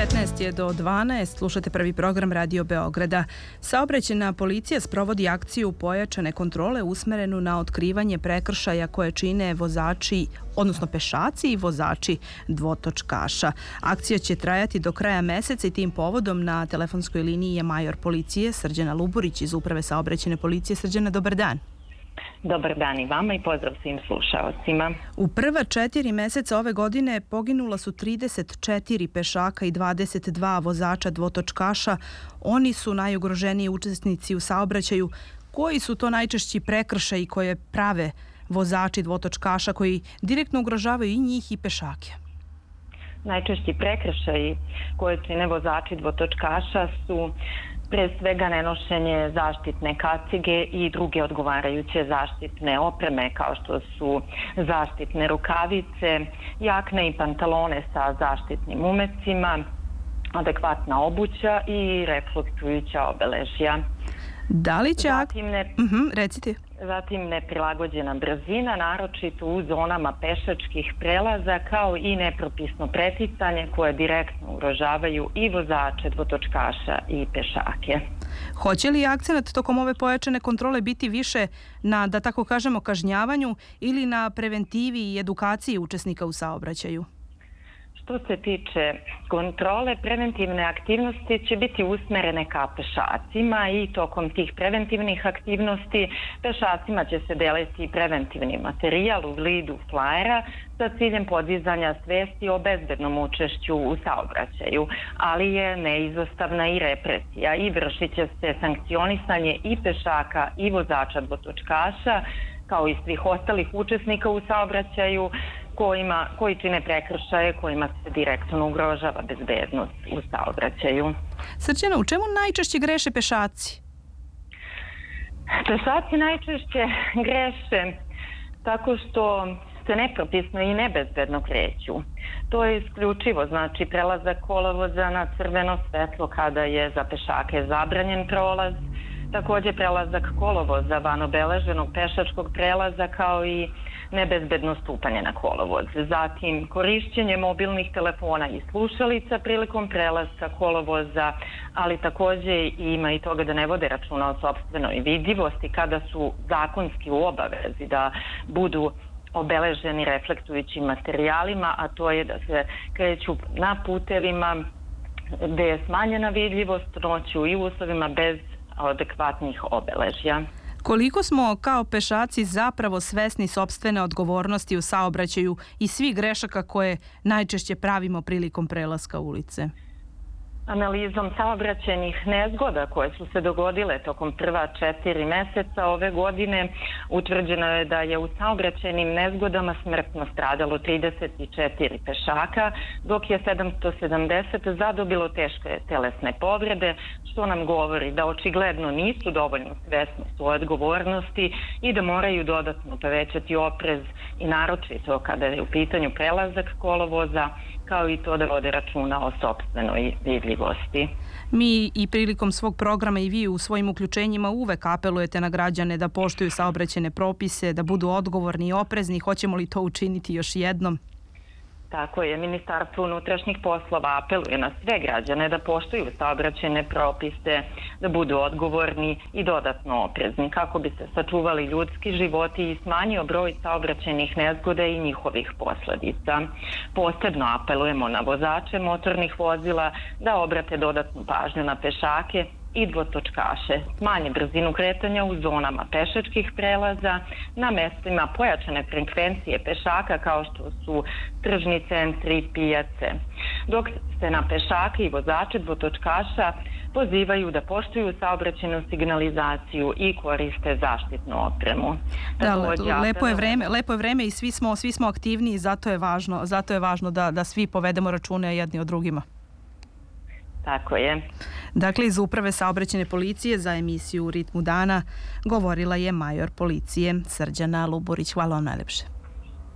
19 je do 12, slušate prvi program Radio Beograda. Saobraćajna policija sprovodi akciju pojačane kontrole usmerenu na otkrivanje prekršaja koje čine vozači, odnosno pešaci i vozači dvotočkaša. Akcija će trajati do kraja meseca i tim povodom na telefonskoj liniji je major policije Srđana Luburić iz Uprave saobraćajne policije. Srđana, dobar dan. Dobar dan i vama i pozdrav svim slušaocima. U prva 4 meseca ove godine poginula su 34 pešaka i 22 vozača dvotočkaša. Oni su najugroženiji učesnici u saobraćaju. Koji su to najčešći prekršaji koje prave vozači dvotočkaša koji direktno ugrožavaju i njih i pešake? Najčešći prekršaji koje čine vozači dvotočkaša su pre svega nenošenje zaštitne kacige i druge odgovarajuće zaštitne opreme kao što su zaštitne rukavice, jakne i pantalone sa zaštitnim umecima, adekvatna obuća i reflektujuća obeležja. Da li će... recite. Zatim neprilagođena brzina, naročito u zonama pešačkih prelaza, kao i nepropisno preticanje koje direktno ugrožavaju i vozače dvotočkaša i pešake. Hoće li akcenat tokom ove pojačane kontrole biti više na, da tako kažemo, kažnjavanju ili na preventivi i edukaciji učesnika u saobraćaju? Što se tiče kontrole, preventivne aktivnosti će biti usmerene ka pešacima i tokom tih preventivnih aktivnosti pešacima će se deliti preventivni materijal u vidu flajera sa ciljem podizanja svesti o bezbednom učešću u saobraćaju, ali je neizostavna i represija i vršit će se sankcionisanje i pešaka i vozača dvotočkaša kao i svih ostalih učesnika u saobraćaju koji čine prekršaje kojima se direktno ugrožava bezbednost u saobraćaju. Srđana, u čemu najčešće greše pešaci? Pešaci najčešće greše tako što se nepropisno i nebezbedno kreću. To je isključivo, znači prelazak kolovoza na crveno svetlo kada je za pešake zabranjen prolaz, također prelazak kolovoza van obeleženog pešačkog prelaza kao i nebezbedno stupanje na kolovoz. Zatim korišćenje mobilnih telefona i slušalica prilikom prelaska kolovoza, ali također ima i toga da ne vode računa o sopstvenoj vidljivosti kada su zakonski u obavezi da budu obeleženi reflektujućim materijalima, a to je da se kreću na putevima gde je smanjena vidljivost noću i u uslovima bez adekvatnih obeležja. Koliko smo kao pešaci zapravo svesni sopstvene odgovornosti u saobraćaju i svih grešaka koje najčešće pravimo prilikom prelaska ulice? Analizom saobraćajnih nezgoda koje su se dogodile tokom prva 4 meseca ove godine utvrđeno je da je u saobraćajnim nezgodama smrtno stradalo 34 pešaka, dok je 770 zadobilo teške telesne povrede, što nam govori da očigledno nisu dovoljno svesni svoje odgovornosti i da moraju dodatno povećati oprez i naročito kada je u pitanju prelazak kolovoza, kao i to da vode računa o sopstvenoj vidljivosti. Mi i prilikom svog programa i vi u svojim uključenjima uvek apelujete na građane da poštuju saobraćajne propise, da budu odgovorni i oprezni. Hoćemo li to učiniti još jednom? Tako je, Ministarstvo unutrašnjih poslova apeluje na sve građane da poštuju saobraćajne propise, da budu odgovorni i dodatno oprezni kako bi se sačuvali ljudski životi i smanjio broj saobraćajnih nezgoda i njihovih posledica. Posebno apelujemo na vozače motornih vozila da obrate dodatnu pažnju na pešake i dvotočkaše, smanje brzinu kretanja u zonama pešačkih prelaza, na mestima pojačane frekvencije pešaka kao što su tržni centri, pijace, dok se na pešake i vozače dvotočkaša pozivaju da poštuju saobraćajnu signalizaciju i koriste zaštitnu opremu. Lepo je vreme i svi smo aktivni i zato je važno da svi povedemo račune jedni o drugima. Tako je. Dakle, iz Uprave saobraćajne policije za emisiju U ritmu dana govorila je major policije Srđana Luburić. Hvala vam najlepše.